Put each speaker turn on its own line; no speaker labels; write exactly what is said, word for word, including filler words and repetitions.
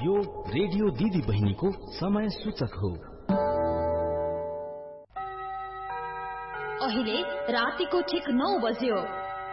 यो रेडियो दिदी बहिनीको समय सूचक हो।
अहिले रातिको ठिक नौ बज्यो।